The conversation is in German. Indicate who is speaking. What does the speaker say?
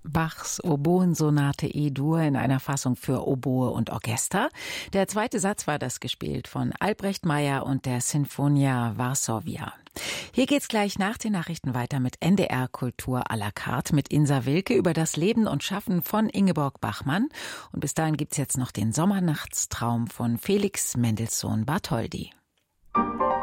Speaker 1: Bachs Oboensonate E-Dur in einer Fassung für Oboe und Orchester. Der zweite Satz war das gespielt von Albrecht Meyer und der Sinfonia Varsovia. Hier geht's gleich nach den Nachrichten weiter mit NDR Kultur à la carte mit Insa Wilke über das Leben und Schaffen von Ingeborg Bachmann. Und bis dahin gibt's jetzt noch den Sommernachtstraum von Felix Mendelssohn Bartholdy.